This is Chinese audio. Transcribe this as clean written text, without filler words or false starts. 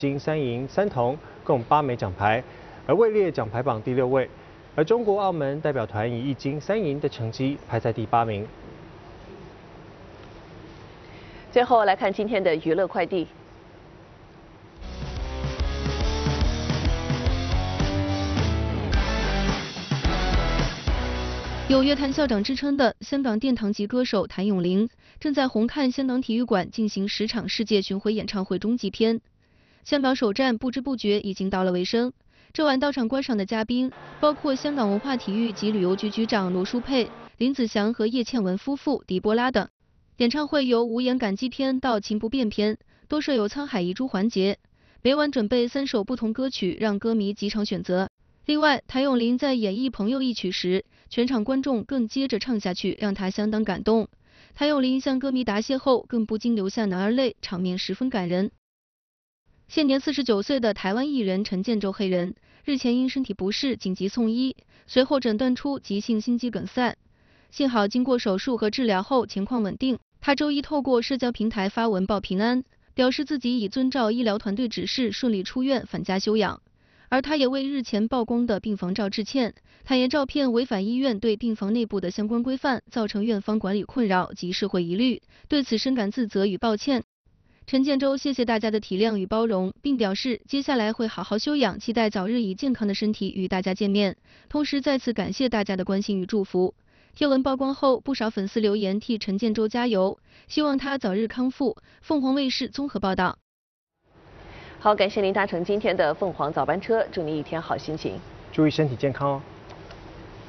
金3银3铜，共8枚奖牌，而位列奖牌榜第6位。而中国澳门代表团以1金3银的成绩排在第8名。 最后来看今天的娱乐快递。 有乐坛校长之称的香港殿堂级歌手谭咏麟，正在红磡香港体育馆进行10场世界巡回演唱会终极篇。香港首站不知不觉已经到了尾声。这晚到场观赏的嘉宾包括香港文化体育及旅游局局长罗淑佩、林子祥和叶倩文夫妇、狄波拉等。演唱会由无言感激篇到情不变篇，都设有沧海遗珠环节，每晚准备3首不同歌曲，让歌迷即场选择。 另外，谭咏麟在演绎《朋友》一曲时，全场观众更接着唱下去，让他相当感动。谭咏麟向歌迷答谢后，更不禁流下男儿泪，场面十分感人。现年49岁的台湾艺人陈建州黑人，日前因身体不适紧急送医，随后诊断出急性心肌梗塞，幸好经过手术和治疗后情况稳定。他周一透过社交平台发文报平安，表示自己已遵照医疗团队指示顺利出院返家休养。 而他也为日前曝光的病房照致歉，坦言照片违反医院对病房内部的相关规范，造成院方管理困扰及社会疑虑，对此深感自责与抱歉。陈建州谢谢大家的体谅与包容，并表示接下来会好好休养，期待早日以健康的身体与大家见面。同时再次感谢大家的关心与祝福。贴文曝光后，不少粉丝留言替陈建州加油，希望他早日康复。凤凰卫视综合报道。 好，感谢您搭乘今天的凤凰早班车，祝您一天好心情， 注意身体健康哦。